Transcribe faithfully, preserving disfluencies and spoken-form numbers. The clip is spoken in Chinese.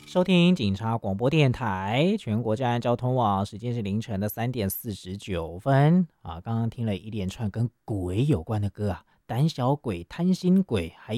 收听警察广播电台全国治安交通网，时间是凌晨的三点四十九分啊！刚刚听了一连串跟鬼有关的歌啊，胆小鬼、贪心鬼，还